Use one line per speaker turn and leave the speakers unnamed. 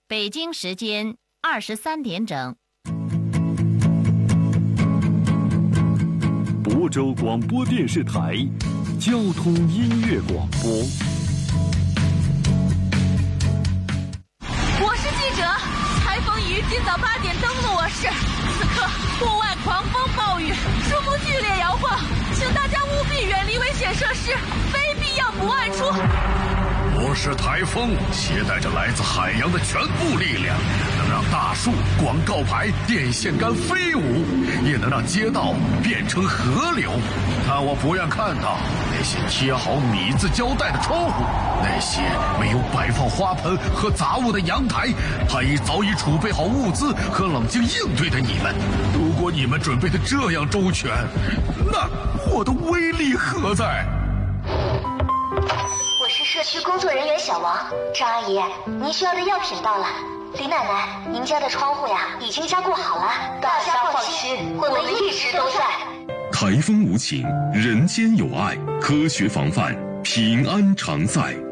北京时间23点整。
亳州广播电视台交通音乐广播。
我是记者，台风于今早8点登陆我市，此刻户外狂风暴雨，树木剧烈摇晃，请大家务必远离危险设施，非必要不外出。
我是台风，携带着来自海洋的全部力量，能让大树、广告牌、电线杆飞舞，也能让街道变成河流。但我不愿看到那些贴好米字胶带的窗户，那些没有摆放花盆和杂物的阳台，还已早已储备好物资和冷静应对的你们。如果你们准备的这样周全，那我的威力何在？
我是社区工作人员小王。张阿姨，您需要的药品到了。李奶奶，您家的窗户呀已经加固好了，大家放心，我们一直都在。
台风无情，人间有爱，科学防范，平安常在。